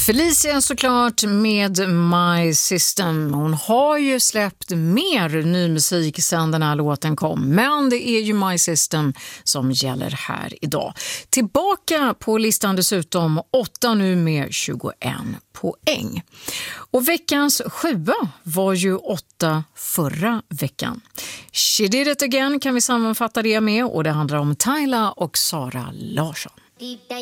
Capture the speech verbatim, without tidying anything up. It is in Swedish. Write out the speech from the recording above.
Felicia såklart med My System. Hon har ju släppt mer ny musik sedan den här låten kom. Men det är ju My System som gäller här idag. Tillbaka på listan dessutom åtta nu med tjugoen poäng. Och veckans sjua var ju åtta förra veckan. She Did It Again kan vi sammanfatta det med. Och det handlar om Tyla och Sara Larsson.